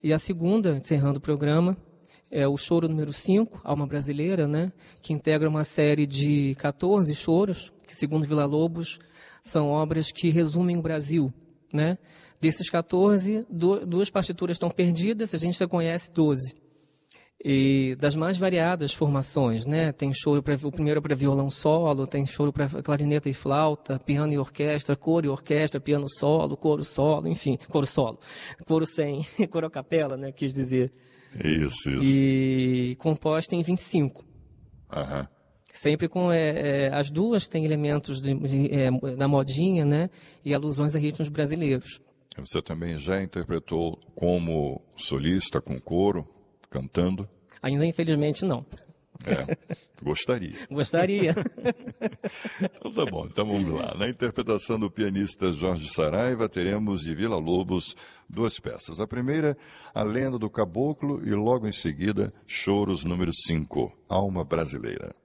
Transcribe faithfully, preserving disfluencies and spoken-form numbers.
E a segunda, encerrando o programa, é o choro número cinco, Alma Brasileira, né, que integra uma série de quatorze choros, que, segundo Villa-Lobos, são obras que resumem o Brasil, né? Desses quatorze, do, duas partituras estão perdidas, a gente já conhece doze. E das mais variadas formações, né? Tem choro para o primeiro para violão solo, tem choro para clarineta e flauta, piano e orquestra, coro e orquestra, piano solo, coro solo, enfim, coro solo, coro sem, coro a capela, né? Quis dizer. Isso, isso. E composta em vinte e cinco. Aham. Sempre com é, é, as duas têm elementos de, de, é, da modinha, né? E alusões a ritmos brasileiros. Você também já interpretou como solista com coro? Cantando? Ainda, infelizmente, não. É, gostaria. Gostaria. Então tá bom, então vamos lá. Na interpretação do pianista Jorge Saraiva, teremos de Villa-Lobos duas peças. A primeira, A Lenda do Caboclo, e logo em seguida, Choros número cinco, Alma Brasileira.